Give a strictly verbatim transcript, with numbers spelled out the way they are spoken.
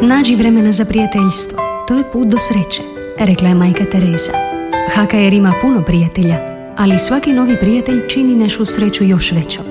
Nađi vremena za prijateljstvo, to je put do sreće, rekla je majka Teresa. H K R ima puno prijatelja, ali svaki novi prijatelj čini našu sreću još većom.